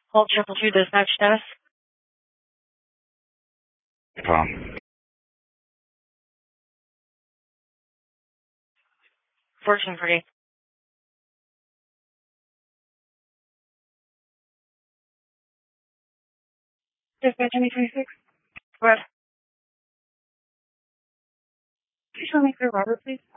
Hold 222 dispatch status. Tom. Fortune pretty. Dispatch ME26. Go ahead. Can you show me through Robert, please?